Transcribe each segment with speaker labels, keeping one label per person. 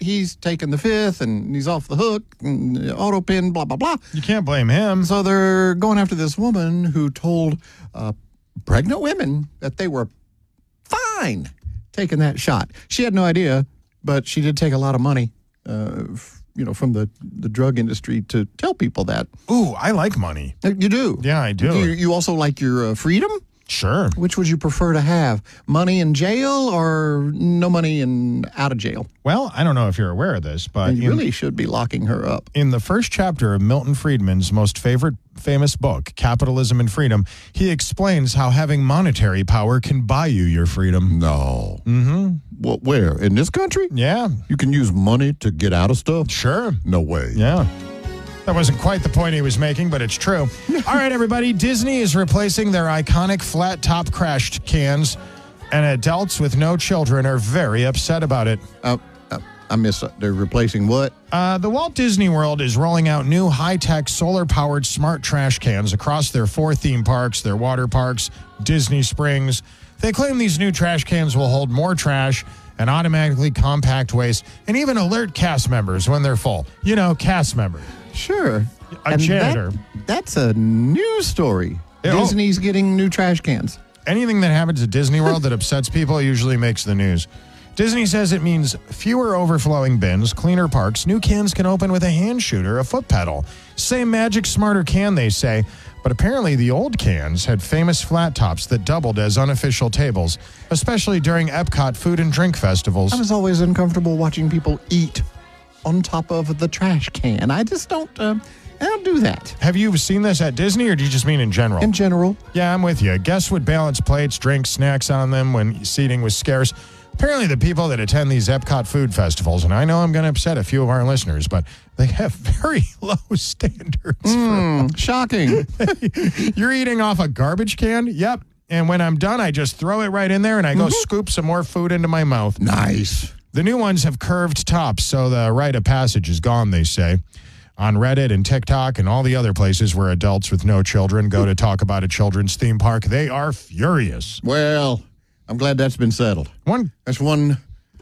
Speaker 1: he's taken the fifth, and he's off the hook, and auto pin, blah, blah, blah.
Speaker 2: You can't blame him.
Speaker 1: So they're going after this woman who told pregnant women that they were fine taking that shot. She had no idea, but she did take a lot of money, from the drug industry to tell people that.
Speaker 2: Ooh, I like money.
Speaker 1: You do?
Speaker 2: Yeah, I do.
Speaker 1: You also like your freedom?
Speaker 2: Sure.
Speaker 1: Which would you prefer to have? Money in jail or no money and out of jail?
Speaker 2: Well, I don't know if you're aware of this, but
Speaker 1: You really should be locking her up.
Speaker 2: in the first chapter of Milton Friedman's most famous book, Capitalism and Freedom, he explains how having monetary power can buy you your freedom.
Speaker 1: No.
Speaker 2: Mm-hmm.
Speaker 1: Well, where? In this country?
Speaker 2: Yeah,
Speaker 1: You can use money to get out of stuff?
Speaker 2: sure.
Speaker 1: No way.
Speaker 2: Yeah. That wasn't quite the point he was making, but it's true. All right, everybody. Disney is replacing their iconic flat top crashed cans, and adults with no children are very upset about it.
Speaker 1: I miss it. They're replacing what?
Speaker 2: The Walt Disney World is rolling out new high-tech solar-powered smart trash cans across their 4 theme parks, their water parks, Disney Springs. They claim these new trash cans will hold more trash and automatically compact waste and even alert cast members when they're full. You know, cast members.
Speaker 1: Sure.
Speaker 2: A janitor.
Speaker 1: That's a news story.
Speaker 2: Yeah,
Speaker 1: Disney's getting new trash cans.
Speaker 2: Anything that happens at Disney World that upsets people usually makes the news. Disney says it means fewer overflowing bins, cleaner parks, new cans can open with a hand shooter, a foot pedal. Same magic, smarter can, they say. But apparently the old cans had famous flat tops that doubled as unofficial tables, especially during Epcot food and drink festivals.
Speaker 1: I was always uncomfortable watching people eat on top of the trash can. I just don't do that.
Speaker 2: Have you seen this at Disney, or do you just mean in general?
Speaker 1: In general.
Speaker 2: Yeah, I'm with you. Guests would balance plates, drinks, snacks on them when seating was scarce. Apparently, the people that attend these Epcot food festivals, and I know I'm going to upset a few of our listeners, but they have very low standards.
Speaker 1: Shocking.
Speaker 2: You're eating off a garbage can? Yep. And when I'm done, I just throw it right in there, and I go scoop some more food into my mouth.
Speaker 1: Nice.
Speaker 2: The new ones have curved tops, so the rite of passage is gone, they say. On Reddit and TikTok and all the other places where adults with no children go to talk about a children's theme park, they are furious.
Speaker 1: Well, I'm glad that's been settled. That's one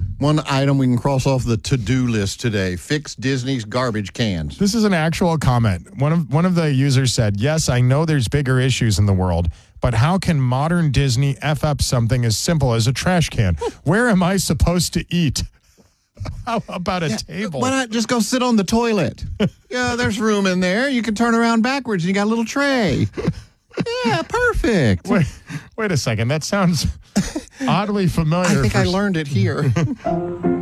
Speaker 1: item we can cross off the to-do list today. Fix Disney's garbage cans.
Speaker 2: This is an actual comment. One of the users said, "Yes, I know there's bigger issues in the world, but how can modern Disney F up something as simple as a trash can? Where am I supposed to eat? How about a table?
Speaker 1: Why not just go sit on the toilet? Yeah, there's room in there. You can turn around backwards and you got a little tray. Yeah, perfect.
Speaker 2: Wait a second. That sounds oddly familiar.
Speaker 1: I think I learned it here.